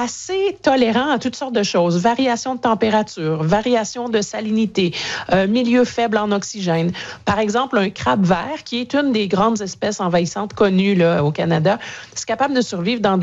assez tolérant à toutes sortes de choses. Variation de température, variation de salinité, milieu faible en oxygène. Par exemple, un crabe vert, qui est une des grandes espèces envahissantes connues là, au Canada, c'est capable de survivre dans